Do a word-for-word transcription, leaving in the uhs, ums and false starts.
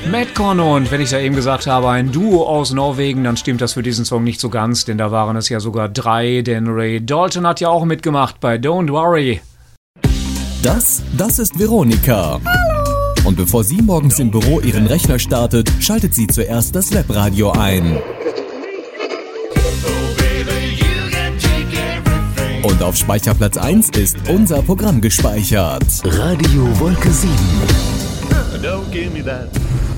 Madcon, und wenn ich ja eben gesagt habe, ein Duo aus Norwegen, dann stimmt das für diesen Song nicht so ganz, denn da waren es ja sogar drei, denn Ray Dalton hat ja auch mitgemacht bei Don't Worry. Das, das ist Veronika. Hallo. Und bevor sie morgens im Büro ihren Rechner startet, schaltet sie zuerst das Webradio ein. Und auf Speicherplatz eins ist unser Programm gespeichert. Radio Wolke sieben. Don't give me that.